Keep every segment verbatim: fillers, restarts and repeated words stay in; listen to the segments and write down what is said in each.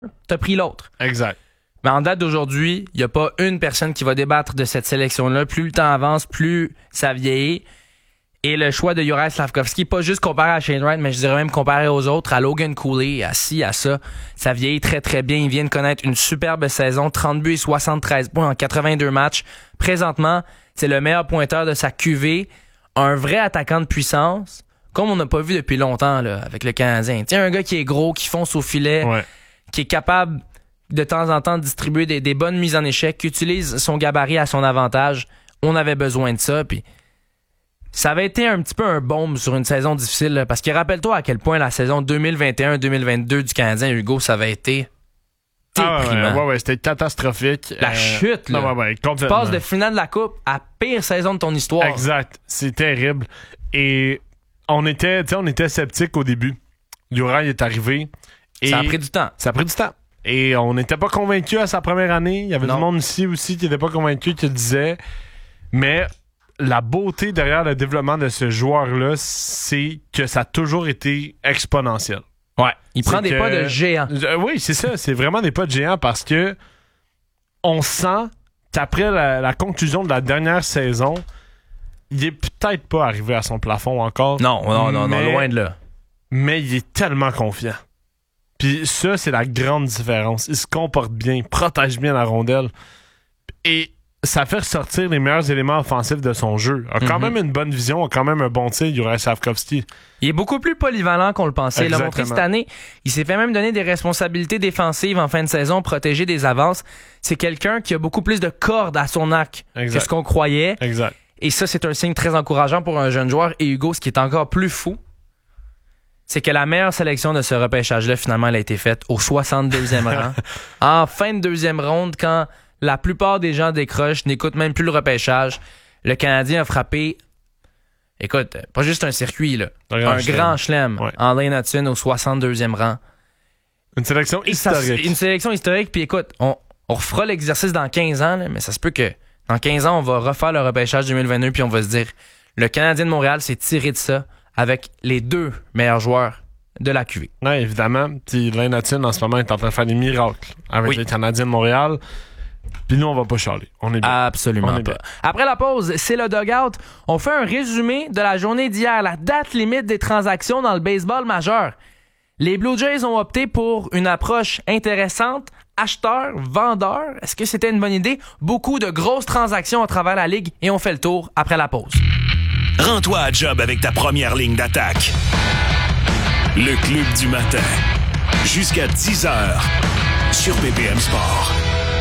t'as pris l'autre. Exact. Mais en date d'aujourd'hui, il n'y a pas une personne qui va débattre de cette sélection-là. Plus le temps avance, plus ça vieillit. Et le choix de Juraj Slafkovský, pas juste comparé à Shane Wright, mais je dirais même comparé aux autres, à Logan Cooley, à ci, à ça, ça vieillit très très bien. Il vient de connaître une superbe saison, trente buts et soixante-treize points en quatre-vingt-deux matchs. Présentement, c'est le meilleur pointeur de sa Q V, un vrai attaquant de puissance, comme on n'a pas vu depuis longtemps là, avec le Canadien. Tiens, un gars qui est gros, qui fonce au filet, Ouais. qui est capable de temps en temps de distribuer des, des bonnes mises en échec, qui utilise son gabarit à son avantage. On avait besoin de ça, puis ça avait été un petit peu un baume sur une saison difficile, là, parce que rappelle-toi à quel point la saison deux mille vingt et un deux mille vingt-deux du Canadien, Hugo, ça avait été Ah déprimant. ouais, ouais, ouais, c'était catastrophique. La Euh, chute, là. Non, ouais, ouais, Tu complètement. passes de finale de la Coupe à pire saison de ton histoire. Exact. C'est terrible. Et on était, tu sais, on était sceptiques au début. Juraj est arrivé. Et Ça a pris du temps. Ça a pris du temps. Et on n'était pas convaincus à sa première année. Il y avait Non. du monde ici aussi qui n'était pas convaincu, qui le disait. Mais la beauté derrière le développement de ce joueur-là, c'est que ça a toujours été exponentiel. Ouais. Il prend C'est des que- pas de géant. Euh, oui, c'est ça. C'est vraiment des pas de géant parce que on sent qu'après la, la conclusion de la dernière saison, il est peut-être pas arrivé à son plafond encore. Non, non, non, mais, non, loin de là. Mais il est tellement confiant. Puis ça, c'est la grande différence. Il se comporte bien, il protège bien la rondelle. Et ça fait ressortir les meilleurs éléments offensifs de son jeu. A quand Mhm. même une bonne vision, a quand même un bon tir, Juraj Slafkovský. Il est beaucoup plus polyvalent qu'on le pensait. Il l'a Exactement. montré cette année. Il s'est fait même donner des responsabilités défensives en fin de saison, protéger des avances. C'est quelqu'un qui a beaucoup plus de cordes à son arc Exact. que ce qu'on croyait. Exact. Et ça, c'est un signe très encourageant pour un jeune joueur. Et Hugo, ce qui est encore plus fou, c'est que la meilleure sélection de ce repêchage-là, finalement, elle a été faite au soixante-deuxième rang. En fin de deuxième ronde, quand la plupart des gens décrochent, n'écoutent même plus le repêchage, le Canadien a frappé, écoute, pas juste un circuit, là, Un grand un chelem. grand chelem Ouais. en Lane Hudson au soixante-deuxième rang. Une sélection Et ça, historique. c'est une sélection historique, puis écoute, on, on refera l'exercice dans quinze ans, là, mais ça se peut que dans quinze ans, on va refaire le repêchage deux mille vingt-deux, puis on va se dire, le Canadien de Montréal s'est tiré de ça avec les deux meilleurs joueurs de la Q V. Non, évidemment. Puis Lane Hudson, en ce moment, est en train de faire des miracles avec Oui. les Canadiens de Montréal. Puis nous, on va pas chialer. On est bien. Absolument On est pas. bien. Après la pause, c'est le dugout. On fait un résumé de la journée d'hier, la date limite des transactions dans le baseball majeur. Les Blue Jays ont opté pour une approche intéressante. Acheteur, vendeur, est-ce que c'était une bonne idée? Beaucoup de grosses transactions à travers la ligue et on fait le tour après la pause. Rends-toi à job avec ta première ligne d'attaque. Le Club du matin. Jusqu'à dix heures sur B P M Sport.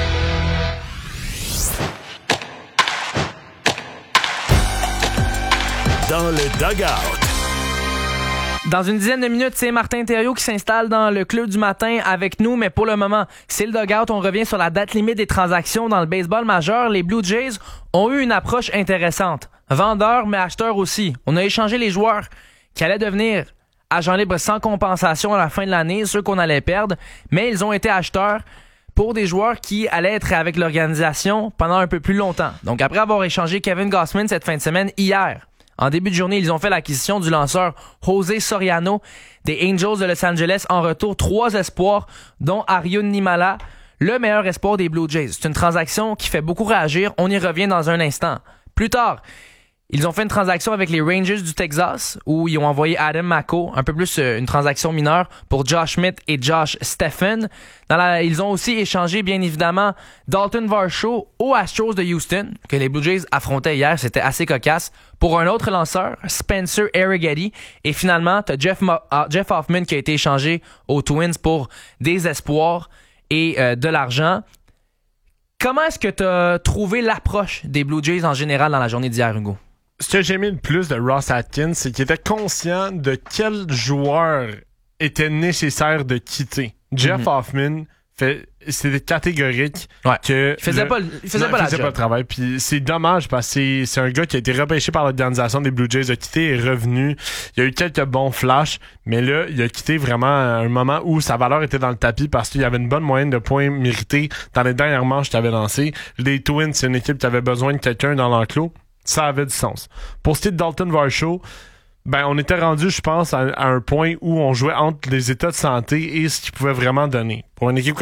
Dans le dugout. Dans une dizaine de minutes, c'est Martin Thériault qui s'installe dans le Club du matin avec nous, mais pour le moment, c'est le dugout. On revient sur la date limite des transactions dans le baseball majeur. Les Blue Jays ont eu une approche intéressante. Vendeurs, mais acheteurs aussi. On a échangé les joueurs qui allaient devenir agents libres sans compensation à la fin de l'année, ceux qu'on allait perdre, mais ils ont été acheteurs pour des joueurs qui allaient être avec l'organisation pendant un peu plus longtemps. Donc après avoir échangé Kevin Gausman cette fin de semaine, hier, en début de journée, ils ont fait l'acquisition du lanceur José Soriano des Angels de Los Angeles. En retour, trois espoirs, dont Ariun Nimala, le meilleur espoir des Blue Jays. C'est une transaction qui fait beaucoup réagir. On y revient dans un instant. Plus tard, ils ont fait une transaction avec les Rangers du Texas où ils ont envoyé Adam Mako, un peu plus euh, une transaction mineure pour Josh Schmidt et Josh Stephen. Dans la, ils ont aussi échangé bien évidemment Dalton Varsho aux Astros de Houston que les Blue Jays affrontaient hier. C'était assez cocasse. Pour un autre lanceur, Spencer Arrighetti. Et finalement, t'as Jeff, Mo- ah, Jeff Hoffman qui a été échangé aux Twins pour des espoirs et euh, de l'argent. Comment est-ce que t'as trouvé l'approche des Blue Jays en général dans la journée d'hier, Hugo? Ce que j'ai aimé le plus de Ross Atkins, c'est qu'il était conscient de quel joueur était nécessaire de quitter. Jeff Mm-hmm. Hoffman, fait, c'était catégorique Ouais. que Il faisait le- pas, le- il faisait non, pas il la faisait job. pas le travail. Puis c'est dommage parce que c'est, c'est un gars qui a été repêché par l'organisation des Blue Jays, a quitté et est revenu. Il y a eu quelques bons flashs, mais là, il a quitté vraiment à un moment où sa valeur était dans le tapis parce qu'il y avait une bonne moyenne de points mérités dans les dernières manches qu'il avait lancées. Les Twins, c'est une équipe qui avait besoin de quelqu'un dans l'enclos. Ça avait du sens. Pour ce qui est de Dalton Varsho, Ben, on était rendu, je pense, à, à un point où on jouait entre les états de santé et ce qu'ils pouvaient vraiment donner. Pour une équipe